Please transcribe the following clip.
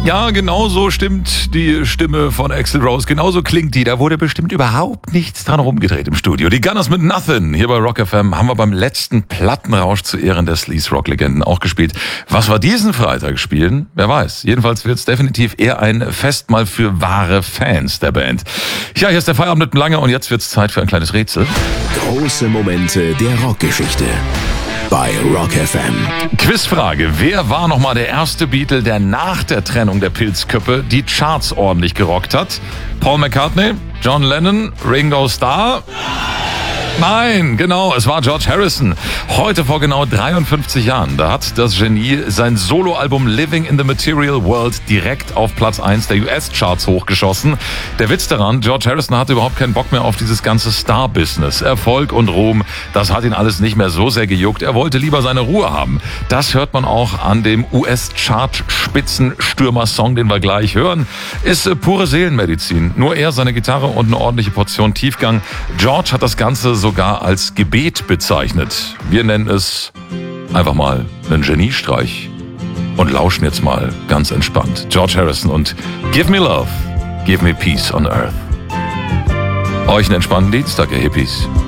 Ja, genau so stimmt die Stimme von Axl Rose. Genauso klingt die. Da wurde bestimmt überhaupt nichts dran rumgedreht im Studio. Die Gunners mit Nothing. Hier bei Rock FM haben wir beim letzten Plattenrausch zu Ehren der Sleaze-Rock-Legenden auch gespielt. Was wir diesen Freitag spielen, wer weiß. Jedenfalls wird es definitiv eher ein Festmahl für wahre Fans der Band. Ja, hier ist der Feierabend mit Lange und jetzt wird's Zeit für ein kleines Rätsel. Große Momente der Rockgeschichte bei Rock FM. Quizfrage. Wer war nochmal der erste Beatle, der nach der Trennung der Pilzköppe die Charts ordentlich gerockt hat? Paul McCartney? John Lennon? Ringo Starr? Nein, genau, es war George Harrison. Heute vor genau 53 Jahren, da hat das Genie sein Soloalbum Living in the Material World direkt auf Platz 1 der US-Charts hochgeschossen. Der Witz daran, George Harrison hatte überhaupt keinen Bock mehr auf dieses ganze Star-Business. Erfolg und Ruhm, das hat ihn alles nicht mehr so sehr gejuckt. Er wollte lieber seine Ruhe haben. Das hört man auch an dem US-Chart-Spitzenstürmer-Song, den wir gleich hören. Ist pure Seelenmedizin. Nur er, seine Gitarre und eine ordentliche Portion Tiefgang. George hat das Ganze sogar als Gebet bezeichnet. Wir nennen es einfach mal einen Geniestreich und lauschen jetzt mal ganz entspannt. George Harrison und Give Me Love, Give Me Peace on Earth. Euch einen entspannten Dienstag, ihr Hippies.